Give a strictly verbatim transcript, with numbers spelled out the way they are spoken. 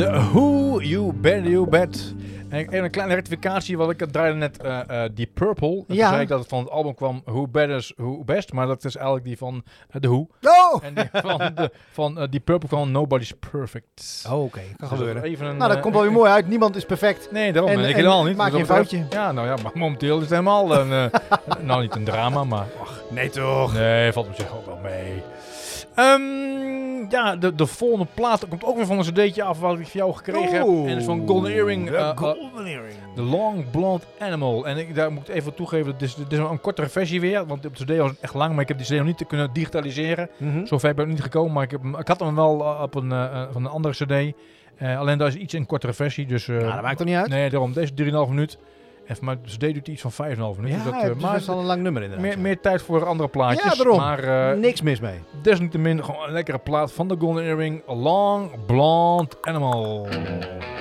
De Who You Bet You Bet. En even een kleine rectificatie, want ik draaide net uh, uh, Deep Purple. En Ja. toen zei ik dat het van het album kwam Who Betters Who Best, maar dat is eigenlijk die van uh, The Who. Oh! En die van, de, van uh, Deep Purple kwam Nobody's Perfect. Oh, oké. Kan Dus gebeuren. even een, Nou, dat uh, komt wel weer mooi uit. Niemand is perfect. Nee, daarom. En- En, ik en helemaal niet. maak Dus je dat een betreft- foutje? Ja, nou ja, maar momenteel is het helemaal een... Uh, nou, niet een drama, maar... Ach, Nee, toch? nee, valt op zich ook wel mee. Um, ja, de, de volgende plaat komt ook weer van een cd'tje af wat ik van jou gekregen heb. En dat is van Golden Earring. De uh, uh, Golden Earring. The Long Blonde Animal. En ik, daar moet ik even toegeven, dit is, dit is een kortere versie weer. Want op de cd was het echt lang, maar ik heb die cd nog niet kunnen digitaliseren. Mhm. Zo ver ben ik niet gekomen, maar ik, heb, hem- ik had hem wel uh, op een, uh, van een andere cd. Uh, alleen daar is iets een kortere versie. Dus, uh, Nou, dat maakt toch niet uit? Nee, daarom. Deze drie komma vijf minuut. En voor mij de cd doet iets van vijf komma vijf minuut. Ja, dus dat, het uh, is maar best wel een lang nummer inderdaad. meer, ja. meer tijd voor andere plaatjes. Ja, daarom. Maar uh, Niks mis mee. desniettemin gewoon een lekkere plaat van de Golden Earring. A Long Blonde Animal.